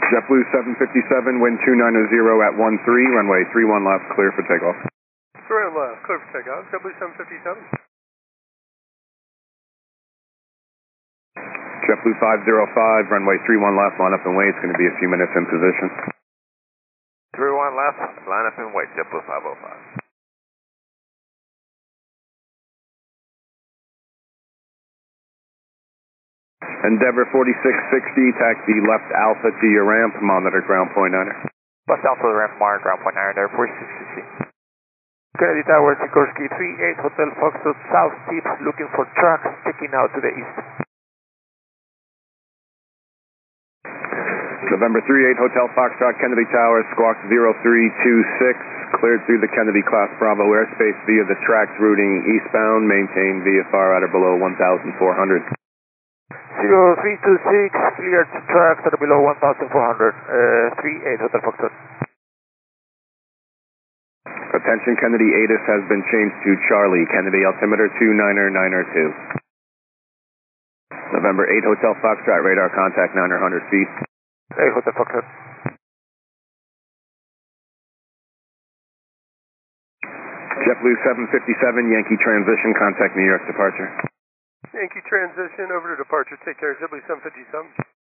JetBlue 757, wind 290 at 13, runway 31 left, clear for takeoff. 31 left, clear for takeoff. JetBlue 757. JetBlue 505, runway 31 left, line up and wait. It's going to be a few minutes in position. 31 left, line up and wait, JetBlue 505. Endeavor 4660, taxi left Alpha to your ramp, monitor ground point 9er. Left Alpha to the ramp, monitor ground point 9er, there 4660. Kennedy Tower, Sikorsky 38, Hotel Foxtrot, south tips, looking for trucks, checking out to the east. November 38, Hotel Foxtrot, Kennedy Tower, Squawk 0326, cleared through the Kennedy Class Bravo airspace via the tracks routing eastbound, maintain VFR at or below 1,400. 0326, cleared to tracks at or below 1,400, 38 Hotel Foxtrot. Attention, Kennedy ATIS has been changed to Charlie, Kennedy altimeter 29902. November 8, Hotel Foxtrot, radar contact 900 feet. 8 Hotel Foxtrot. JetBlue 757, Yankee transition, contact New York departure. Yankee transition over to departure. Take care, JetBlue 757.